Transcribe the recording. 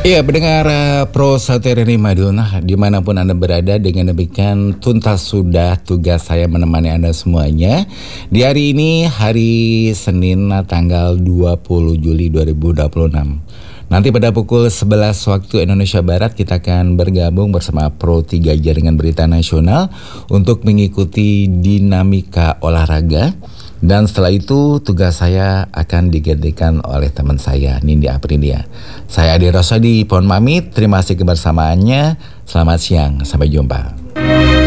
Iya, pendengar Pro Satirani Maduna, dimanapun Anda berada, dengan demikian tuntas sudah tugas saya menemani Anda semuanya. Di hari ini, hari Senin, tanggal 20 Juli 2026. Nanti pada pukul 11 waktu Indonesia Barat, kita akan bergabung bersama Pro 3 Jaringan Berita Nasional untuk mengikuti dinamika olahraga. Dan setelah itu tugas saya akan digantikan oleh teman saya, Nindi Aprilia. Saya Adi Rosadi, pohon pamit. Terima kasih kebersamaannya. Selamat siang, sampai jumpa.